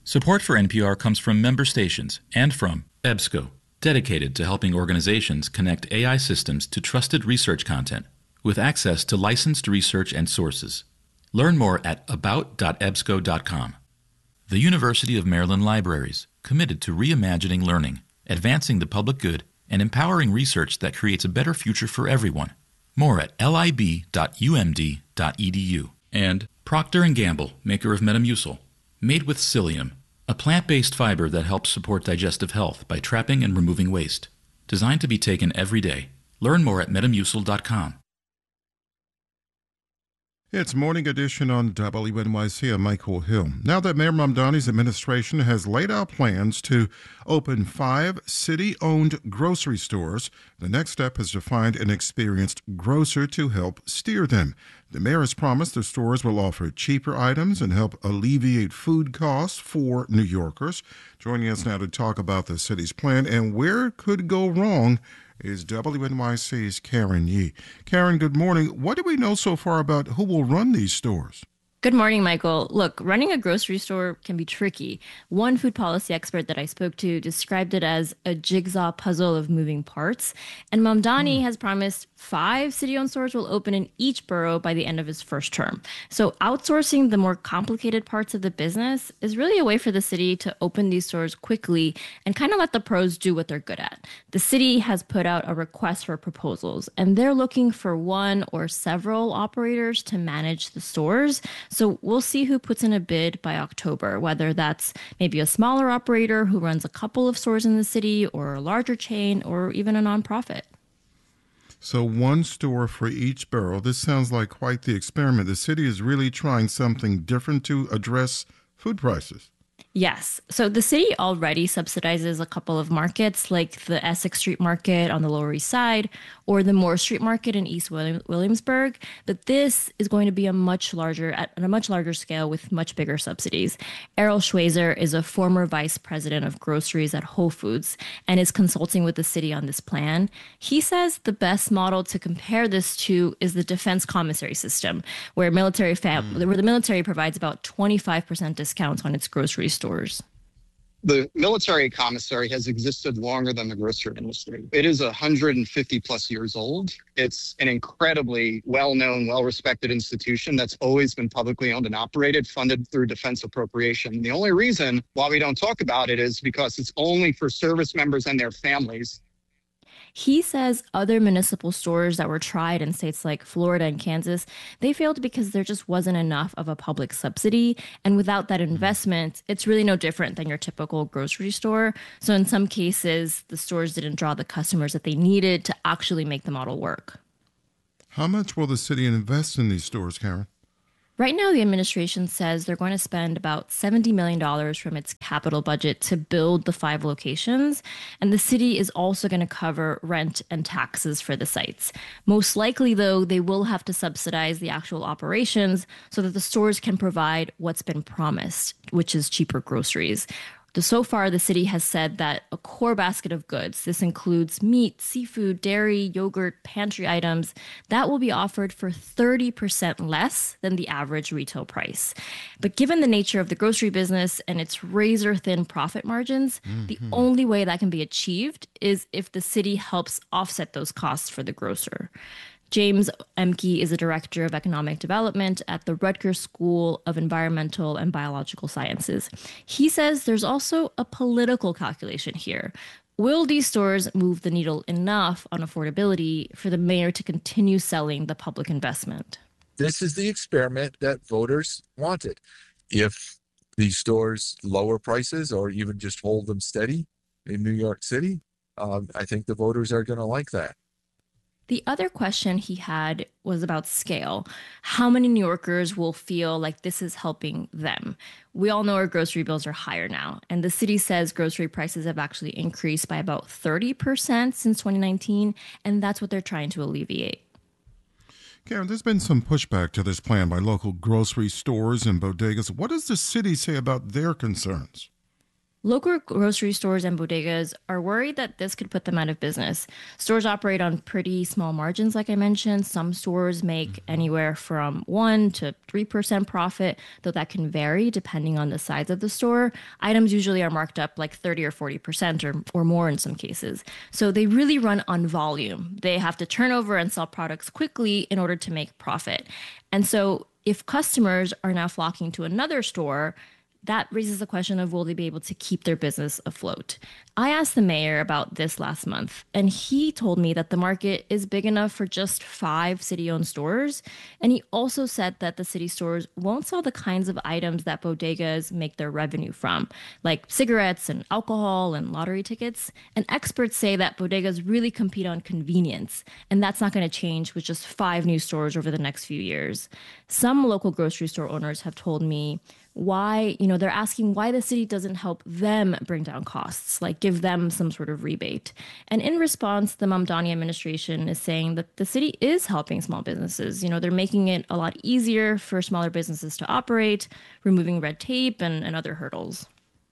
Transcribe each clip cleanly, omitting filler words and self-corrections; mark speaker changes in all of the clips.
Speaker 1: Support for NPR comes from member stations and from EBSCO, dedicated to helping organizations connect AI systems to trusted research content with access to licensed research and sources. Learn more at about.ebsco.com. The University of Maryland Libraries, committed to reimagining learning, advancing the public good, and empowering research that creates a better future for everyone. More at lib.umd.edu. And Procter & Gamble, maker of Metamucil, made with psyllium, a plant-based fiber that helps support digestive health by trapping and removing waste. Designed to be taken every day. Learn more at metamucil.com.
Speaker 2: It's Morning Edition on WNYC. I'm Michael Hill. Now that Mayor Mamdani's administration has laid out plans to open 5 city-owned grocery stores, the next step is to find an experienced grocer to help steer them. The mayor has promised the stores will offer cheaper items and help alleviate food costs for New Yorkers. Joining us now to talk about the city's plan and where it could go wrong is WNYC's Karen Yee. Karen, good morning. What do we know so far about who will run these stores?
Speaker 3: Good morning, Michael. Look, running a grocery store can be tricky. One food policy expert that I spoke to described it as a jigsaw puzzle of moving parts. And Mamdani has promised 5 city-owned stores will open in each borough by the end of his first term. So outsourcing the more complicated parts of the business is really a way for the city to open these stores quickly and kind of let the pros do what they're good at. The city has put out a request for proposals, and they're looking for one or several operators to manage the stores. So we'll see who puts in a bid by October, whether that's maybe a smaller operator who runs a couple of stores in the city, or a larger chain, or even a nonprofit.
Speaker 2: So 1 store for each borough. This sounds like quite the experiment. The city is really trying something different to address food prices.
Speaker 3: Yes. So the city already subsidizes a couple of markets, like the Essex Street Market on the Lower East Side or the Moore Street Market in East Williamsburg. But this is going to be at a much larger scale with much bigger subsidies. Errol Schweizer is a former vice president of groceries at Whole Foods and is consulting with the city on this plan. He says the best model to compare this to is the defense commissary system, where where the military provides about 25% discounts on its grocery stores.
Speaker 4: The military commissary has existed longer than the grocery industry. It is 150 plus years old. It's an incredibly well-known, well-respected institution that's always been publicly owned and operated, funded through defense appropriation. The only reason why we don't talk about it is because it's only for service members and their families.
Speaker 3: He says other municipal stores that were tried in states like Florida and Kansas, they failed because there just wasn't enough of a public subsidy. And without that investment, it's really no different than your typical grocery store. So in some cases, the stores didn't draw the customers that they needed to actually make the model work.
Speaker 2: How much will the city invest in these stores, Karen?
Speaker 3: Right now, the administration says they're going to spend about $70 million from its capital budget to build the 5 locations. And the city is also going to cover rent and taxes for the sites. Most likely, though, they will have to subsidize the actual operations so that the stores can provide what's been promised, which is cheaper groceries. So far, the city has said that a core basket of goods, this includes meat, seafood, dairy, yogurt, pantry items, that will be offered for 30% less than the average retail price. But given the nature of the grocery business and its razor-thin profit margins, the only way that can be achieved is if the city helps offset those costs for the grocer. James Emke is a director of economic development at the Rutgers School of Environmental and Biological Sciences. He says there's also a political calculation here. Will these stores move the needle enough on affordability for the mayor to continue selling the public investment?
Speaker 5: This is the experiment that voters wanted. If these stores lower prices or even just hold them steady in New York City, I think the voters are going to like that.
Speaker 3: The other question he had was about scale. How many New Yorkers will feel like this is helping them? We all know our grocery bills are higher now, and the city says grocery prices have actually increased by about 30% since 2019, and that's what they're trying to alleviate.
Speaker 2: Karen, there's been some pushback to this plan by local grocery stores and bodegas. What does the city say about their concerns?
Speaker 3: Local grocery stores and bodegas are worried that this could put them out of business. Stores operate on pretty small margins, like I mentioned. Some stores make anywhere from 1 to 3% profit, though that can vary depending on the size of the store. Items usually are marked up like 30 or 40% or more in some cases. So they really run on volume. They have to turn over and sell products quickly in order to make profit. And so if customers are now flocking to another store, that raises the question of will they be able to keep their business afloat? I asked the mayor about this last month, and he told me that the market is big enough for just 5 city-owned stores. And he also said that the city stores won't sell the kinds of items that bodegas make their revenue from, like cigarettes and alcohol and lottery tickets. And experts say that bodegas really compete on convenience, and that's not going to change with just 5 new stores over the next few years. Some local grocery store owners have told me why, they're asking why the city doesn't help them bring down costs, like give them some sort of rebate. And in response, the Mamdani administration is saying that the city is helping small businesses. They're making it a lot easier for smaller businesses to operate, removing red tape and other hurdles.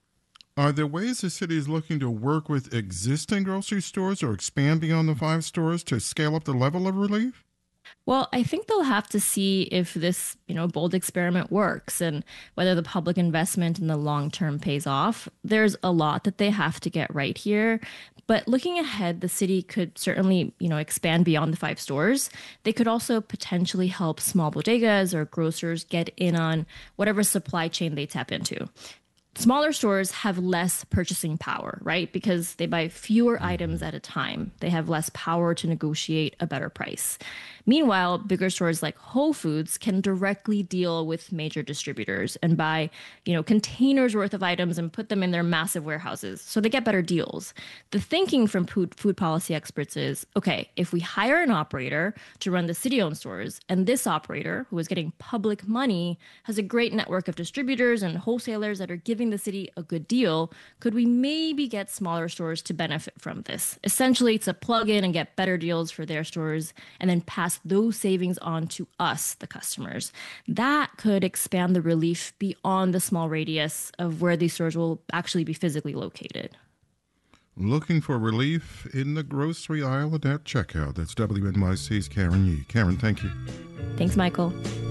Speaker 2: Are there ways the city is looking to work with existing grocery stores or expand beyond the 5 stores to scale up the level of relief?
Speaker 3: Well, I think they'll have to see if this, bold experiment works and whether the public investment in the long term pays off. There's a lot that they have to get right here. But looking ahead, the city could certainly, expand beyond the 5 stores. They could also potentially help small bodegas or grocers get in on whatever supply chain they tap into. Smaller stores have less purchasing power, right? Because they buy fewer items at a time. They have less power to negotiate a better price. Meanwhile, bigger stores like Whole Foods can directly deal with major distributors and buy, containers worth of items and put them in their massive warehouses. So they get better deals. The thinking from food policy experts is, okay, if we hire an operator to run the city-owned stores, and this operator, who is getting public money, has a great network of distributors and wholesalers that are giving the city a good deal, could we maybe get smaller stores to benefit from this? Essentially, to plug in and get better deals for their stores and then pass those savings on to us, the customers. That could expand the relief beyond the small radius of where these stores will actually be physically located.
Speaker 2: Looking for relief in the grocery aisle at that checkout. That's WNYC's Karen Yee. Karen, thank you.
Speaker 3: Thanks, Michael.